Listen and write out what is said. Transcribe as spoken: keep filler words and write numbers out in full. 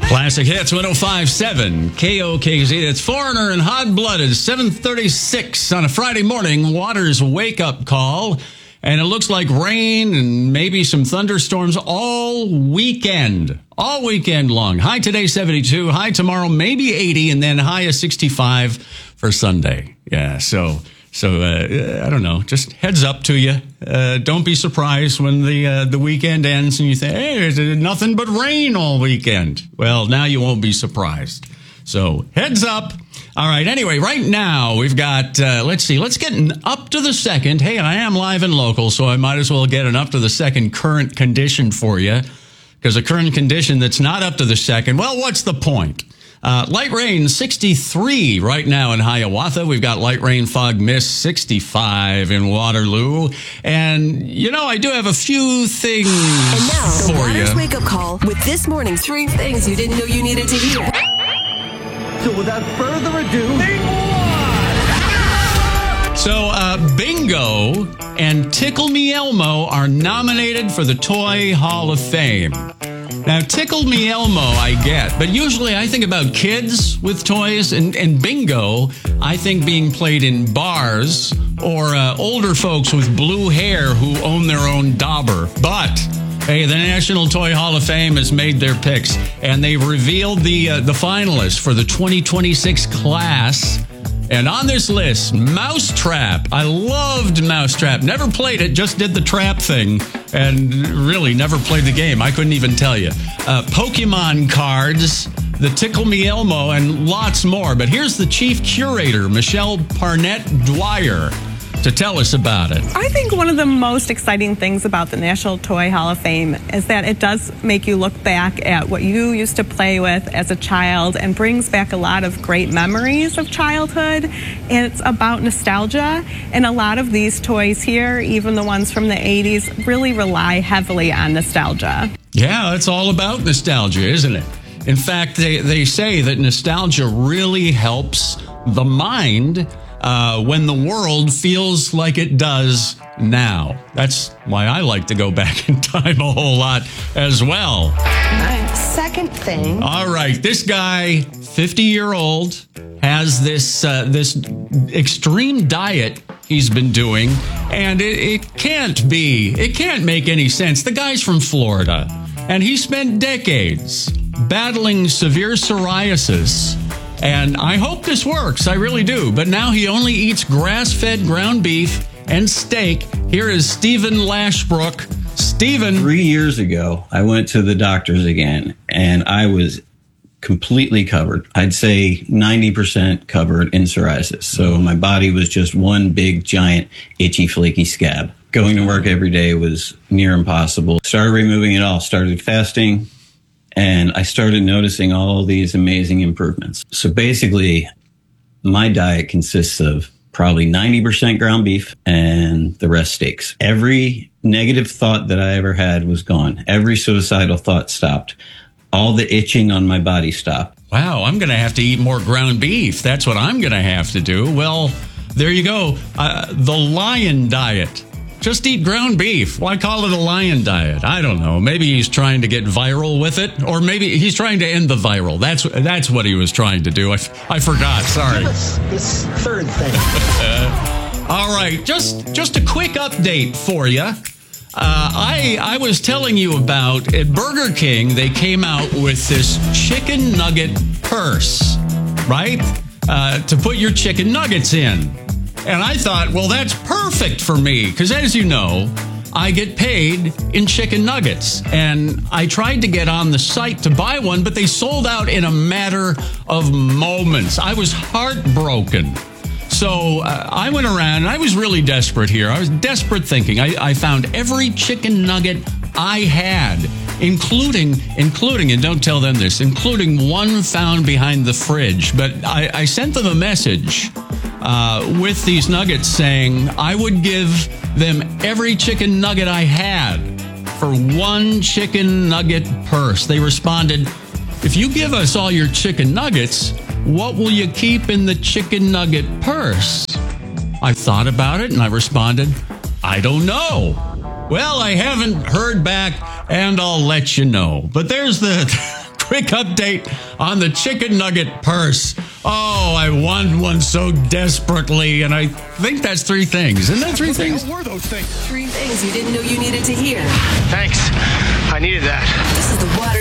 Classic Hits one oh five point seven K O K Z. That's Foreigner and Hot Blooded. seven thirty-six on a Friday morning. Water's wake-up call. And it looks like rain and maybe some thunderstorms all weekend. All weekend long. High today, seventy-two. High tomorrow, maybe eighty. And then high of sixty-five for Sunday. Yeah, so... So, uh, I don't know, just heads up to you. Uh, don't be surprised when the uh, the weekend ends and you think, hey, there's nothing but rain all weekend. Well, now you won't be surprised. So, heads up. All right, anyway, right now we've got, uh, let's see, let's get an up to the second. Hey, I am live and local, so I might as well get an up to the second current condition for you. Because a current condition that's not up to the second, well, what's the point? Uh, light rain, sixty-three right now in Hiawatha. We've got light rain, fog, mist, sixty-five in Waterloo. And, you know, I do have a few things and now, for the Waters you. Wake-Up Call with this morning's three things you didn't know you needed to hear. So without further ado, So, uh, Bingo and Tickle Me Elmo are nominated for the Toy Hall of Fame. Now, Tickle Me Elmo, I get, but usually I think about kids with toys, and, and Bingo, I think being played in bars or uh, older folks with blue hair who own their own dauber. But, hey, the National Toy Hall of Fame has made their picks, and they've revealed the uh, the finalists for the twenty twenty-six class. And on this list, Mousetrap. I loved Mousetrap. Never played it, just did the trap thing. And really never played the game. I couldn't even tell you. Uh, Pokemon cards, the Tickle Me Elmo, and lots more. But here's the chief curator, Michelle Parnett-Dwyer, to tell us about it. I think one of the most exciting things about the National Toy Hall of Fame is that it does make you look back at what you used to play with as a child and brings back a lot of great memories of childhood. And it's about nostalgia. And a lot of these toys here, even the ones from the eighties, really rely heavily on nostalgia. Yeah, it's all about nostalgia, isn't it? In fact, they, they say that nostalgia really helps the mind Uh, when the world feels like it does now. That's why I like to go back in time a whole lot as well. Second thing. All right, this guy, fifty-year-old, has this uh, this extreme diet he's been doing, and it, it can't be, it can't make any sense. The guy's from Florida, and he spent decades battling severe psoriasis. And I hope this works. I really do. But now he only eats grass-fed ground beef and steak. Here is Stephen Lashbrook. Stephen. Three years ago, I went to the doctors again, and I was completely covered. I'd say ninety percent covered in psoriasis. So my body was just one big, giant, itchy, flaky scab. Going to work every day was near impossible. Started removing it all. Started fasting. And I started noticing all these amazing improvements. So basically, my diet consists of probably ninety percent ground beef and the rest steaks. Every negative thought that I ever had was gone. Every suicidal thought stopped. All the itching on my body stopped. Wow, I'm going to have to eat more ground beef. That's what I'm going to have to do. Well, there you go. Uh, the lion diet. Just eat ground beef. Why call it a lion diet? I don't know. Maybe he's trying to get viral with it, or maybe he's trying to end the viral. That's that's what he was trying to do. I, I forgot. Sorry. give us this third thing. uh, all right, just just a quick update for you. Uh, I I was telling you about at Burger King. They came out with this chicken nugget purse, right? Uh, to put your chicken nuggets in. And I thought, well, that's perfect for me, because as you know, I get paid in chicken nuggets. And I tried to get on the site to buy one, but they sold out in a matter of moments. I was heartbroken. So uh, I went around, and I was really desperate here. I was desperate thinking. I, I found every chicken nugget I had, including, including, and don't tell them this, including one found behind the fridge. But I, I sent them a message Uh, with these nuggets saying I would give them every chicken nugget I had for one chicken nugget purse. They responded, if you give us all your chicken nuggets, what will you keep in the chicken nugget purse? I thought about it and I responded, I don't know. Well, I haven't heard back and I'll let you know. But there's the quick update on the chicken nugget purse. Oh, I want one so desperately, and I think that's three things. Isn't that three What the things? hell were those things? Three things you didn't know you needed to hear. Thanks. I needed that. This is the Water